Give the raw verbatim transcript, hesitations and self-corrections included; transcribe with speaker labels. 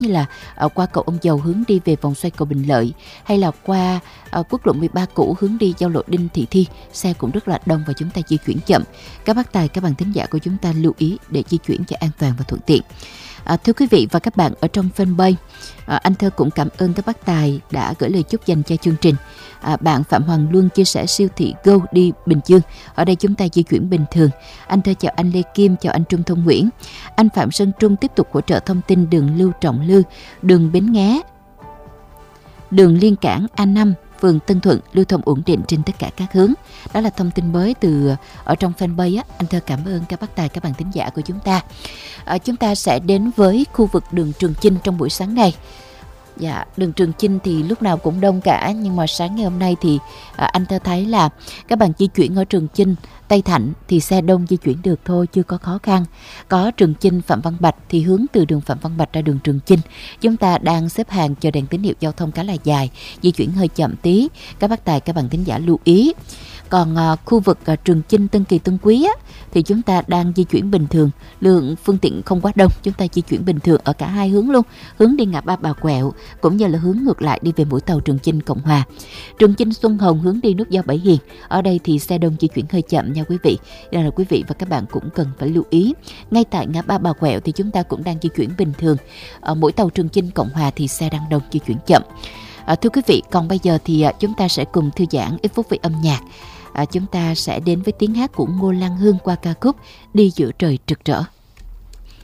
Speaker 1: như là à, qua cầu Ông Dầu hướng đi về vòng xoay cầu Bình Lợi, hay là qua à, quốc lộ mười ba cũ hướng đi giao lộ Đinh Thị Thi, xe cũng rất là đông và chúng ta di chuyển chậm. Các bác tài, các bạn thính giả của chúng ta lưu ý để di chuyển cho an toàn và thuận tiện. À, thưa quý vị và các bạn, ở trong fanpage, à, anh Thơ cũng cảm ơn các bác tài đã gửi lời chúc dành cho chương trình. À, bạn Phạm Hoàng Luân chia sẻ siêu thị Go đi Bình Dương. Ở đây chúng ta di chuyển bình thường. Anh Thơ chào anh Lê Kim, chào anh Trung Thông Nguyễn. Anh Phạm Sơn Trung tiếp tục hỗ trợ thông tin đường Lưu Trọng Lư, đường Bến Nghé, đường Liên Cảng A năm, phường Tân Thuận lưu thông ổn định trên tất cả các hướng. Đó là thông tin mới từ ở trong fanpage á. Anh Thơ cảm ơn các bác tài, các bạn thính giả của chúng ta. À, chúng ta sẽ đến với khu vực đường Trường Chinh trong buổi sáng này. Dạ, đường Trường Chinh thì lúc nào cũng đông cả, nhưng mà sáng ngày hôm nay thì à, anh Thơ thấy là các bạn di chuyển ở Trường Chinh, Tây Thạnh thì xe đông di chuyển được thôi, chưa có khó khăn. Có Trường Chinh, Phạm Văn Bạch thì hướng từ đường Phạm Văn Bạch ra đường Trường Chinh, chúng ta đang xếp hàng chờ đèn tín hiệu giao thông khá là dài, di chuyển hơi chậm tí. Các bác tài, các bạn thính giả lưu ý. Còn à, khu vực à, Trường Chinh, Tân Kỳ, Tân Quý á, thì chúng ta đang di chuyển bình thường, lượng phương tiện không quá đông, chúng ta di chuyển bình thường ở cả hai hướng luôn, hướng đi ngã ba Bà Quẹo cũng như là hướng ngược lại đi về mũi tàu Trường Chinh Cộng Hòa. Trường Chinh Xuân Hồng hướng đi nút giao Bảy Hiền, ở đây thì xe đông di chuyển hơi chậm nha quý vị. Đây là quý vị và các bạn cũng cần phải lưu ý. Ngay tại ngã ba Bà Quẹo thì chúng ta cũng đang di chuyển bình thường, ở mũi tàu Trường Chinh Cộng Hòa thì xe đang đông di chuyển chậm. À, thưa quý vị, còn bây giờ thì à, chúng ta sẽ cùng thư giãn ít phút với âm nhạc. À, chúng ta sẽ đến với tiếng hát của Ngô Lan Hương qua ca khúc Đi Giữa Trời Trực Trở.